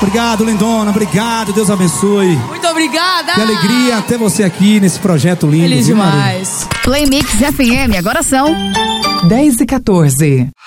Obrigado, lindona, obrigado, Deus abençoe. Muito obrigada. Que alegria ter você aqui nesse projeto lindo. Feliz demais. Play Mix FM, agora são 10h14.